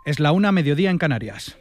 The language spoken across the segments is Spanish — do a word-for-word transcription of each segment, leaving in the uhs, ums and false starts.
Es la una, mediodía en Canarias.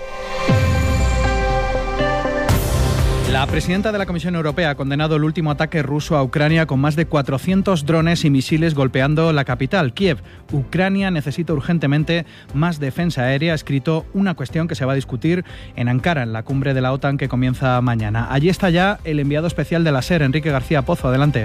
La presidenta de la Comisión Europea ha condenado el último ataque ruso a Ucrania con más de cuatrocientos drones y misiles golpeando la capital, Kiev. Ucrania necesita urgentemente más defensa aérea, ha escrito una cuestión que se va a discutir en Ankara, en la cumbre de la OTAN que comienza mañana. Allí está ya el enviado especial de la SER, Enrique García Pozo. Adelante.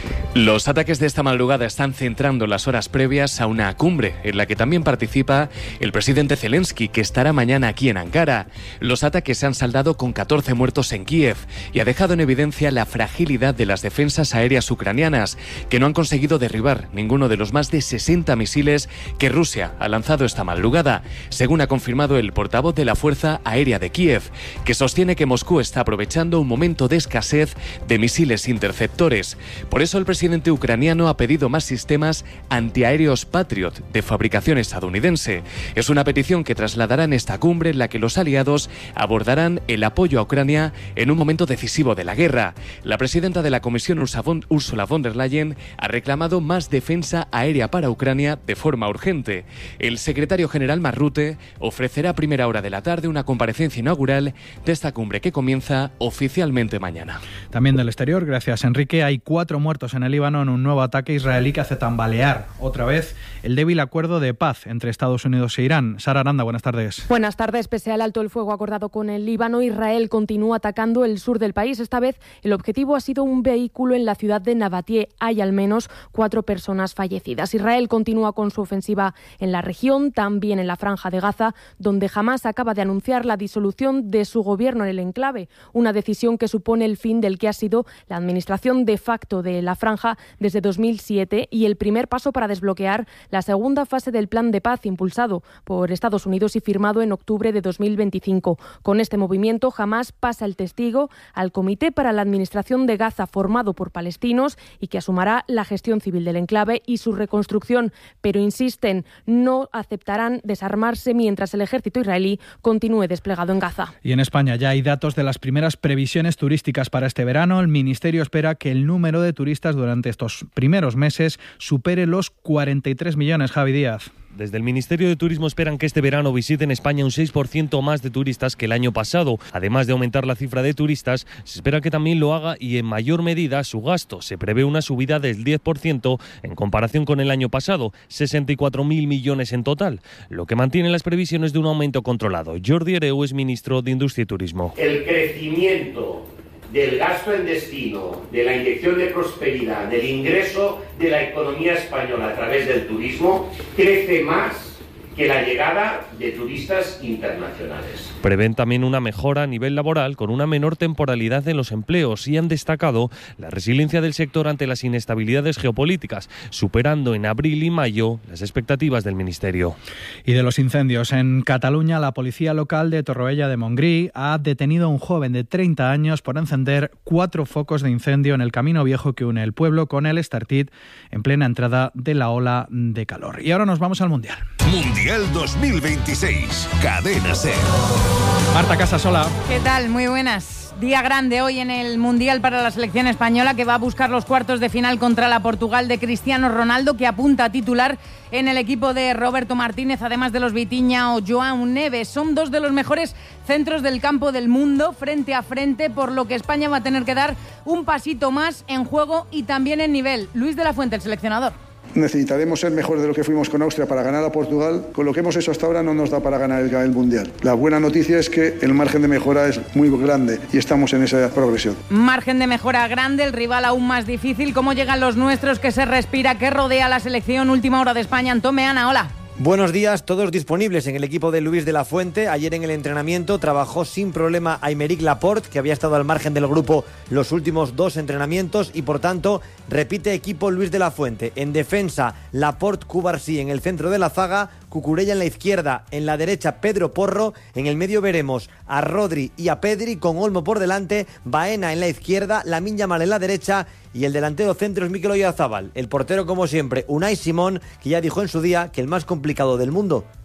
Los ataques de esta madrugada están centrando las horas previas a una cumbre en la que también participa el presidente Zelensky, que estará mañana aquí en Ankara. Los ataques se han saldado con catorce muertos en Kiev y ha dejado en evidencia la fragilidad de las defensas aéreas ucranianas, que no han conseguido derribar ninguno de los más de sesenta misiles que Rusia ha lanzado esta madrugada, según ha confirmado el portavoz de la Fuerza Aérea de Kiev, que sostiene que Moscú está aprovechando un momento de escasez de misiles interceptores. Por eso el presidente ucraniano ha pedido más sistemas antiaéreos Patriot de fabricación estadounidense. Es una petición que trasladará en esta cumbre en la que los aliados abordarán el apoyo a Ucrania en un momento decisivo de la guerra. La presidenta de la Comisión, Ursula von der Leyen, ha reclamado más defensa aérea para Ucrania de forma urgente. El secretario general Mark Rutte ofrecerá a primera hora de la tarde una comparecencia inaugural de esta cumbre que comienza oficialmente mañana. También del exterior, gracias Enrique, hay cuatro muertos en el Líbano en un nuevo ataque israelí que hace tambalear otra vez el débil acuerdo de paz entre Estados Unidos e Irán. Sara Aranda, buenas tardes. Buenas tardes. Pese al alto el fuego acordado con el Líbano, Israel continúa atacando el sur del país. Esta vez el objetivo ha sido un vehículo en la ciudad de Nabatie. Hay al menos cuatro personas fallecidas. Israel continúa con su ofensiva en la región, también en la Franja de Gaza, donde Hamás acaba de anunciar la disolución de su gobierno en el enclave, una decisión que supone el fin del que ha sido la administración de facto de la franja desde dos mil siete y el primer paso para desbloquear la segunda fase del plan de paz impulsado por Estados Unidos y firmado en octubre de dos mil veinticinco. Con este movimiento, Hamás pasa el testigo al Comité para la Administración de Gaza, formado por palestinos y que asumirá la gestión civil del enclave y su reconstrucción, pero insisten, no aceptarán desarmarse mientras el ejército israelí continúe desplegado en Gaza. Y en España ya hay datos de las primeras previsiones turísticas para este verano. El Ministerio espera que el número de turistas durante estos primeros meses supere los cuarenta y tres millones. Javi Díaz. Desde el Ministerio de Turismo esperan que este verano visiten España un seis por ciento más de turistas que el año pasado. Además de aumentar la cifra de turistas, se espera que también lo haga y en mayor medida su gasto. Se prevé una subida del diez por ciento en comparación con el año pasado, sesenta y cuatro mil millones en total, lo que mantiene las previsiones de un aumento controlado. Jordi Hereu es ministro de Industria y Turismo. El crecimiento del gasto en destino, de la inyección de prosperidad, del ingreso de la economía española a través del turismo, crece más que la llegada de turistas internacionales. Prevén también una mejora a nivel laboral con una menor temporalidad en los empleos y han destacado la resiliencia del sector ante las inestabilidades geopolíticas, superando en abril y mayo las expectativas del Ministerio. Y de los incendios. En Cataluña, la policía local de Torroella de Montgrí ha detenido a un joven de treinta años por encender cuatro focos de incendio en el camino viejo que une el pueblo con el Estartit en plena entrada de la ola de calor. Y ahora nos vamos al Mundial. Mundial dos mil veintiséis, Cadena SER. Marta Casasola. ¿Qué tal? Muy buenas. Día grande hoy en el Mundial para la selección española, que va a buscar los cuartos de final contra la Portugal de Cristiano Ronaldo, que apunta a titular en el equipo de Roberto Martínez, además de los Vitinha o João Neves. Son dos de los mejores centros del campo del mundo frente a frente, por lo que España va a tener que dar un pasito más en juego y también en nivel. Luis de la Fuente, el seleccionador. Necesitaremos ser mejores de lo que fuimos con Austria para ganar a Portugal. Con lo que hemos hecho hasta ahora no nos da para ganar el, el Mundial. La buena noticia es que el margen de mejora es muy grande y estamos en esa progresión. Margen de mejora grande, el rival aún más difícil. ¿Cómo llegan los nuestros? ¿Qué se respira? ¿Qué rodea a la selección? Última hora de España. Antón Meana, hola. Buenos días, todos disponibles en el equipo de Luis de la Fuente. Ayer en el entrenamiento trabajó sin problema Aymeric Laporte, que había estado al margen del grupo los últimos dos entrenamientos y por tanto repite equipo Luis de la Fuente. En defensa, Laporte, Cubarsí en el centro de la zaga, Cucurella en la izquierda, en la derecha Pedro Porro, en el medio veremos a Rodri y a Pedri con Olmo por delante, Baena en la izquierda, Lamine Yamal en la derecha y el delantero centro es Mikel Oyarzabal. El portero, como siempre, Unai Simón, que ya dijo en su día que el más complicado del mundo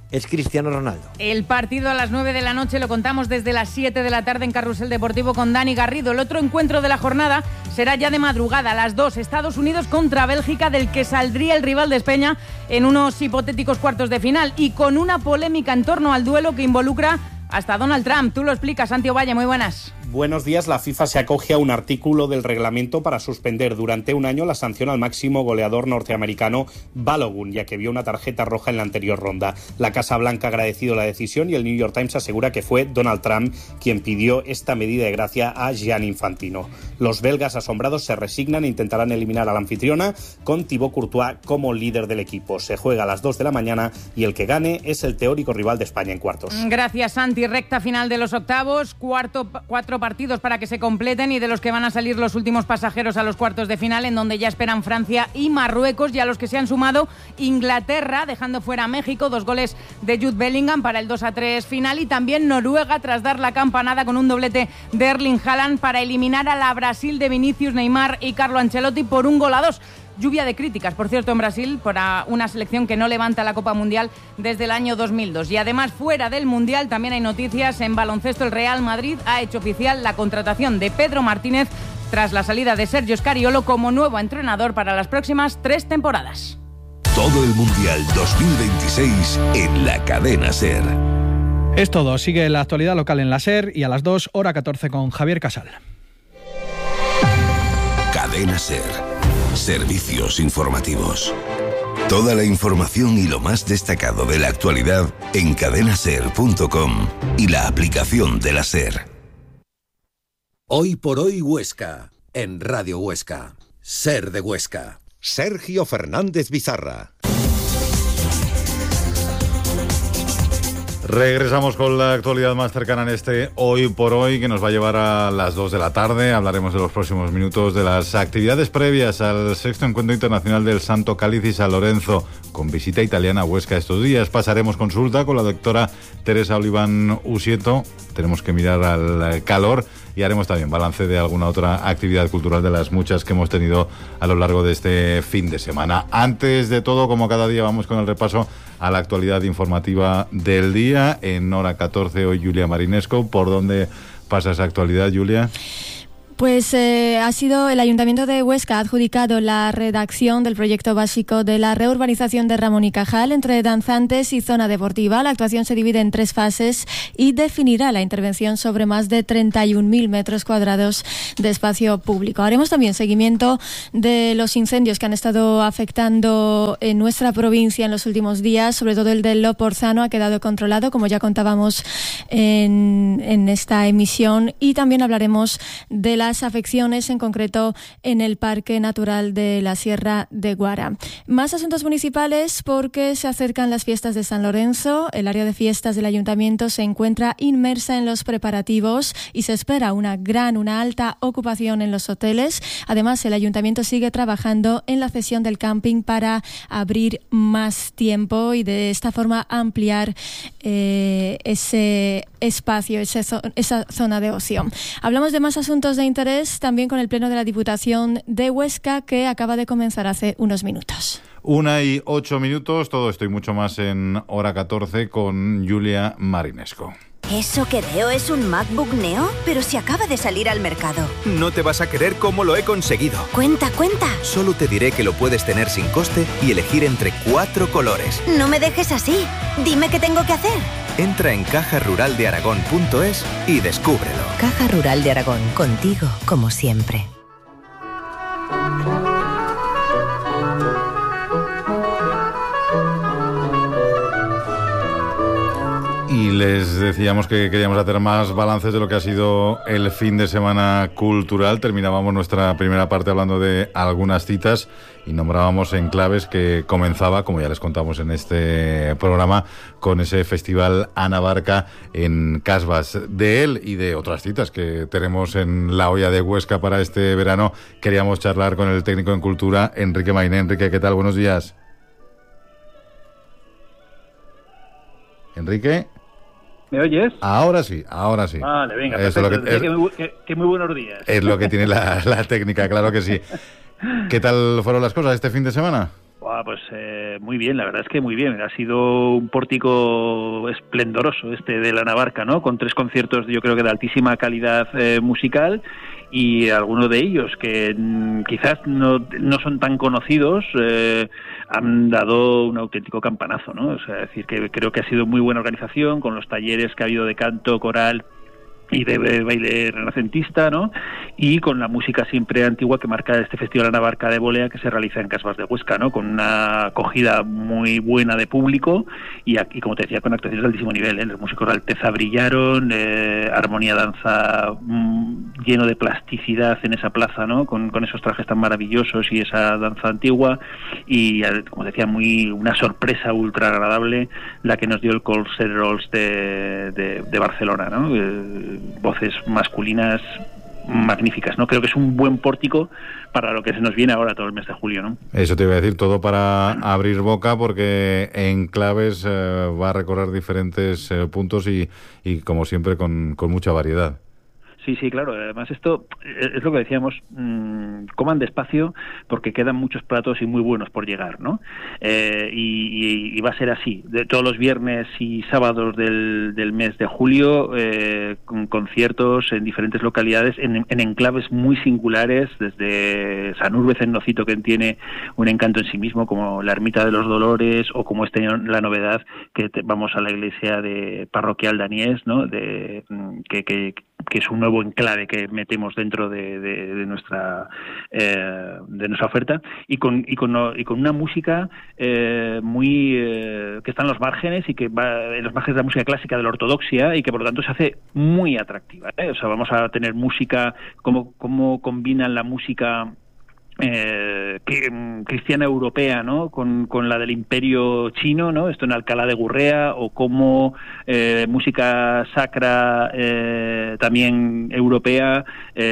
es Cristiano Ronaldo. El partido a las nueve de la noche lo contamos desde las siete de la tarde en Carrusel Deportivo con Dani Garrido. El otro encuentro de la jornada será ya de madrugada, a las dos, Estados Unidos contra Bélgica, del que saldría el rival de España en unos hipotéticos cuartos de final, y con una polémica en torno al duelo que involucra hasta Donald Trump. Tú lo explicas, Santi Ovalle, muy buenas. Buenos días. La FIFA se acoge a un artículo del reglamento para suspender durante un año la sanción al máximo goleador norteamericano Balogun, ya que vio una tarjeta roja en la anterior ronda. La Casa Blanca ha agradecido la decisión y el New York Times asegura que fue Donald Trump quien pidió esta medida de gracia a Gianni Infantino. Los belgas asombrados se resignan e intentarán eliminar a la anfitriona con Thibaut Courtois como líder del equipo. Se juega a las dos de la mañana y el que gane es el teórico rival de España en cuartos. Gracias, Santi. Recta final de los octavos, cuarto, cuatro partidos para que se completen y de los que van a salir los últimos pasajeros a los cuartos de final, en donde ya esperan Francia y Marruecos, y a los que se han sumado Inglaterra, dejando fuera a México, dos goles de Jude Bellingham para el dos a tres final, y también Noruega tras dar la campanada con un doblete de Erling Haaland para eliminar a la Brasil de Vinicius, Neymar y Carlo Ancelotti por un gol a dos. Lluvia de críticas, por cierto, en Brasil, para una selección que no levanta la Copa Mundial desde el año dos mil dos. Y además, fuera del Mundial, también hay noticias. En baloncesto, el Real Madrid ha hecho oficial la contratación de Pedro Martínez tras la salida de Sergio Scariolo como nuevo entrenador para las próximas tres temporadas. Todo el Mundial dos mil veintiséis en la cadena SER. Es todo. Sigue la actualidad local en la SER y a las dos, hora catorce, con Javier Casal. Cadena SER. Servicios informativos. Toda la información y lo más destacado de la actualidad en cadena ser punto com y la aplicación de la SER. Hoy por hoy Huesca, en Radio Huesca. SER de Huesca. Sergio Fernández Bizarra. Regresamos con la actualidad más cercana en este Hoy por Hoy, que nos va a llevar a las dos de la tarde. Hablaremos de los próximos minutos de las actividades previas al sexto encuentro internacional del Santo Cáliz y San Lorenzo, con visita italiana a Huesca estos días. Pasaremos consulta con la doctora Teresa Oliván Usieto. Tenemos que mirar al calor y haremos también balance de alguna otra actividad cultural de las muchas que hemos tenido a lo largo de este fin de semana. Antes de todo, como cada día, vamos con el repaso a la actualidad informativa del día. En hora catorce, hoy Julia Marinesco. ¿Por dónde pasa esa actualidad, Julia? Pues eh, ha sido el Ayuntamiento de Huesca ha adjudicado la redacción del proyecto básico de la reurbanización de Ramón y Cajal entre danzantes y zona deportiva. La actuación se divide en tres fases y definirá la intervención sobre más de treinta y un mil metros cuadrados de espacio público. Haremos también seguimiento de los incendios que han estado afectando en nuestra provincia en los últimos días, sobre todo el de Loporzano ha quedado controlado, como ya contábamos en, en esta emisión, y también hablaremos de la las afecciones, en concreto en el Parque Natural de la Sierra de Guara. Más asuntos municipales porque se acercan las fiestas de San Lorenzo. El área de fiestas del Ayuntamiento se encuentra inmersa en los preparativos y se espera una gran, una alta ocupación en los hoteles. Además, el Ayuntamiento sigue trabajando en la cesión del camping para abrir más tiempo y de esta forma ampliar eh, ese espacio, ese zo- esa zona de ocio. Hablamos de más asuntos de interés también con el Pleno de la Diputación de Huesca, que acaba de comenzar hace unos minutos. Una y ocho minutos, todo esto y mucho más en hora catorce con Julia Marinesco. ¿Eso que veo es un MacBook Neo? Pero si acaba de salir al mercado. No te vas a creer cómo lo he conseguido. Cuenta, cuenta. Solo te diré que lo puedes tener sin coste y elegir entre cuatro colores. No me dejes así. Dime qué tengo que hacer. Entra en caja rural de aragón punto es y descúbrelo. Caja Rural de Aragón, contigo como siempre. Y les decíamos que queríamos hacer más balances de lo que ha sido el fin de semana cultural. Terminábamos nuestra primera parte hablando de algunas citas y nombrábamos enclaves que comenzaba, como ya les contamos en este programa, con ese festival Ana Barca en Casbas. De él y de otras citas que tenemos en la olla de Huesca para este verano, queríamos charlar con el técnico en cultura, Enrique Mainé. Enrique, ¿qué tal? Buenos días. Enrique. ¿Me oyes? Ahora sí, ahora sí. Vale, venga, Eso perfecto. es lo que, es, que, muy, que, que muy buenos días. Es lo que tiene la, la técnica, claro que sí. ¿Qué tal fueron las cosas este fin de semana? Wow, Ah, pues eh, muy bien, la verdad es que muy bien. Ha sido un pórtico esplendoroso este de la Navarca, ¿no? Con tres conciertos, yo creo que de altísima calidad eh, musical, y algunos de ellos que mm, quizás no, no son tan conocidos, eh, han dado un auténtico campanazo, ¿no? O sea, es decir, que creo que ha sido muy buena organización, con los talleres que ha habido de canto, coral y de baile renacentista, ¿no? Y con la música siempre antigua que marca este Festival Navarca de Bolea, que se realiza en Casbas de Huesca, ¿no? Con una acogida muy buena de público y, aquí, como te decía, con actuaciones de altísimo nivel, ¿eh? Los músicos de Alteza brillaron, eh, armonía, danza, mmm, lleno de plasticidad en esa plaza, ¿no? Con, con esos trajes tan maravillosos y esa danza antigua, y, como decía, muy una sorpresa ultra agradable la que nos dio el Collserols de, de, de Barcelona, ¿no? Eh, voces masculinas magníficas, ¿no? Creo que es un buen pórtico para lo que se nos viene ahora todo el mes de julio, ¿no? Eso te iba a decir, todo para abrir boca, porque en claves eh, va a recorrer diferentes eh, puntos y, y como siempre con, con mucha variedad. Sí, sí, claro. Además, esto es lo que decíamos, mmm, coman despacio porque quedan muchos platos y muy buenos por llegar, ¿no? Eh, y, y, y va a ser así. De todos los viernes y sábados del, del mes de julio, eh, con conciertos en diferentes localidades, en, en enclaves muy singulares, desde Sanurbe Cennocito, que tiene un encanto en sí mismo, como la Ermita de los Dolores, o como este año la novedad, que te, vamos a la iglesia de parroquial de Aniés, ¿no? De, que, que que es un nuevo enclave que metemos dentro de, de, de nuestra eh, de nuestra oferta, y con y con, y con una música eh, muy eh, que está en los márgenes y que va en los márgenes de la música clásica, de la ortodoxia, y que por lo tanto se hace muy atractiva, ¿eh? O sea, vamos a tener música, cómo cómo combinan la música Eh, que, cristiana europea, ¿no? Con, con la del Imperio chino, ¿no? Esto en Alcalá de Gurrea, o como eh, música sacra eh, también europea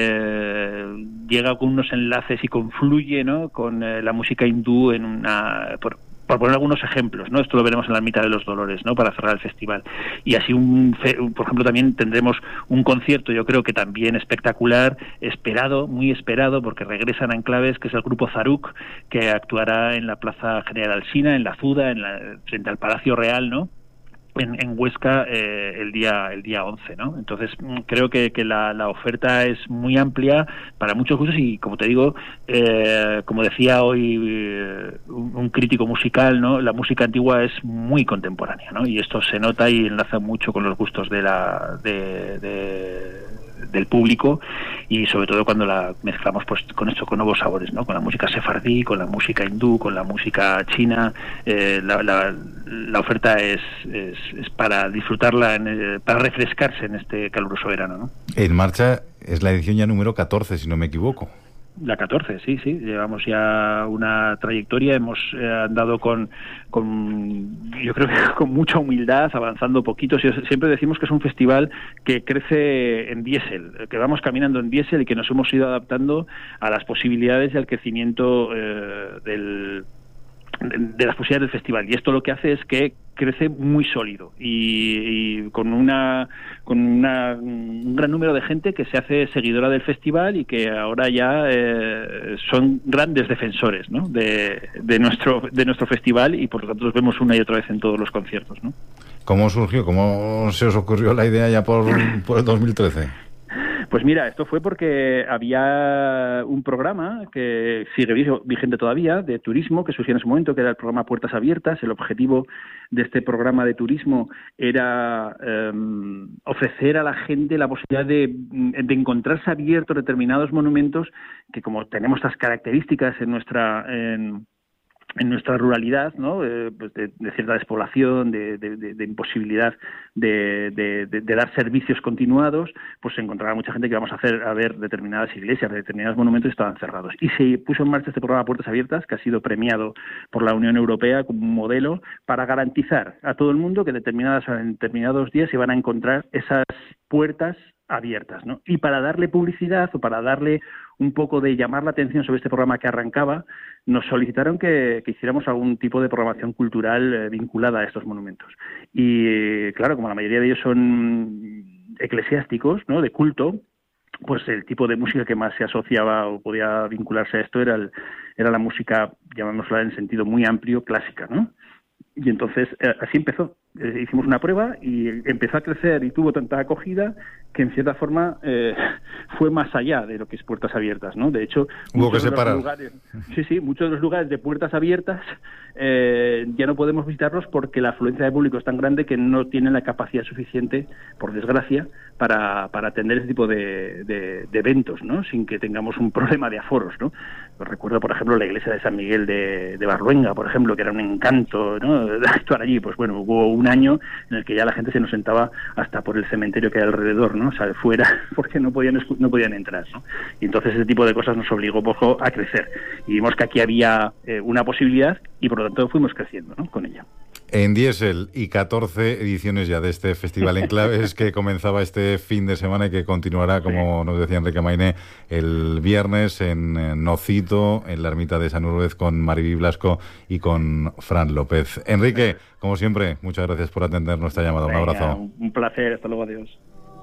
eh, llega con unos enlaces y confluye, ¿no? Con eh, la música hindú en una... Por, por poner algunos ejemplos, ¿no? Esto lo veremos en la Ermita de los Dolores, ¿no? Para cerrar el festival. Y así, un, por ejemplo, también tendremos un concierto, yo creo que también espectacular, esperado, muy esperado, porque regresan a enclaves, que es el grupo Zaruk, que actuará en la Plaza General Alsina, en la Zuda, en la, frente al Palacio Real, ¿no? En, en Huesca eh, el día el día once, ¿no? Entonces creo que, que la, la oferta es muy amplia para muchos gustos, y como te digo, eh, como decía hoy eh, un, un crítico musical, ¿no? La música antigua es muy contemporánea, ¿no? Y esto se nota y enlaza mucho con los gustos de la de, de del público, y sobre todo cuando la mezclamos pues con esto, con nuevos sabores, ¿no? Con la música sefardí, con la música hindú, con la música china. eh, la, la, la oferta es, es, es para disfrutarla, en, eh, para refrescarse en este caluroso verano, ¿no? En marcha es la edición ya número catorce, si no me equivoco. La catorce, sí, sí. Llevamos ya una trayectoria, hemos eh, andado con, con, yo creo que con mucha humildad, avanzando poquito. Siempre decimos que es un festival que crece en diésel, que vamos caminando en diésel y que nos hemos ido adaptando a las posibilidades y al crecimiento eh, del... de las posibilidades del festival, y esto lo que hace es que crece muy sólido y, y con una con una, un gran número de gente que se hace seguidora del festival y que ahora ya eh, son grandes defensores, ¿no? de, de nuestro de nuestro festival, y por lo tanto los vemos una y otra vez en todos los conciertos, ¿no? ¿Cómo surgió? ¿Cómo se os ocurrió la idea ya por, por el dos mil trece? Pues mira, esto fue porque había un programa que sigue vigente todavía, de turismo, que surgió en ese momento, que era el programa Puertas Abiertas. El objetivo de este programa de turismo era eh, ofrecer a la gente la posibilidad de, de encontrarse abiertos determinados monumentos que, como tenemos estas características en nuestra... En, en nuestra ruralidad, ¿no? Eh, pues de, de cierta despoblación, de, de, de, de imposibilidad de, de, de, de dar servicios continuados, pues se encontraba mucha gente que íbamos a hacer a ver determinadas iglesias, determinados monumentos, y estaban cerrados. Y se puso en marcha este programa Puertas Abiertas, que ha sido premiado por la Unión Europea como un modelo para garantizar a todo el mundo que determinadas, en determinados días se iban a encontrar esas puertas abiertas, ¿no? Y para darle publicidad, o para darle un poco de llamar la atención sobre este programa que arrancaba, nos solicitaron que, que hiciéramos algún tipo de programación cultural eh, vinculada a estos monumentos. Y eh, claro, como la mayoría de ellos son eclesiásticos, ¿no? De culto, pues el tipo de música que más se asociaba o podía vincularse a esto era el, era la música, llamémosla en sentido muy amplio, clásica, ¿no? Y entonces eh, así empezó. Eh, hicimos una prueba y empezó a crecer y tuvo tanta acogida que en cierta forma eh, fue más allá de lo que es Puertas Abiertas, ¿no? De hecho, hubo que de los separar. Lugares, sí, sí, muchos de los lugares de Puertas Abiertas eh, ya no podemos visitarlos porque la afluencia de público es tan grande que no tienen la capacidad suficiente, por desgracia, para, para atender ese tipo de, de, de eventos, ¿no? Sin que tengamos un problema de aforos, ¿no? Pues recuerdo, por ejemplo, la iglesia de San Miguel de, de Barruenga, por ejemplo, que era un encanto, ¿no?, de actuar allí. Pues bueno, hubo un año en el que ya la gente se nos sentaba hasta por el cementerio que hay alrededor, ¿no? O sea, fuera, porque no podían no podían entrar, ¿no? Y entonces ese tipo de cosas nos obligó un poco a crecer. Y vimos que aquí había eh, una posibilidad y por lo tanto fuimos creciendo, ¿no?, con ella. En Diesel y catorce ediciones ya de este Festival en Claves que comenzaba este fin de semana y que continuará, como nos decía Enrique Maine, el viernes en Nocito, en la ermita de San Urbez, con Mariví Blasco y con Fran López. Enrique, como siempre, muchas gracias por atender nuestra llamada. Un Venga, abrazo. Un placer, hasta luego, adiós.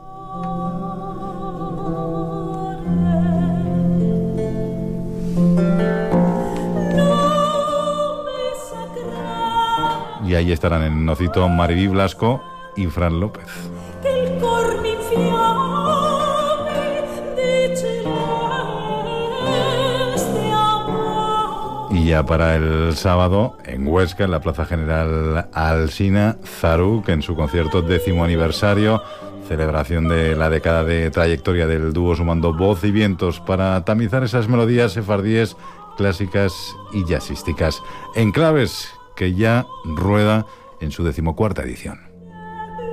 Y ahí estarán en Nocito Mariví Blasco y Fran López. Y ya para el sábado, en Huesca, en la Plaza General Alsina, Zaruk, en su concierto décimo aniversario, celebración de la década de trayectoria del dúo sumando voz y vientos para tamizar esas melodías sefardíes, clásicas y jazzísticas. En Claves, que ya rueda en su decimocuarta edición.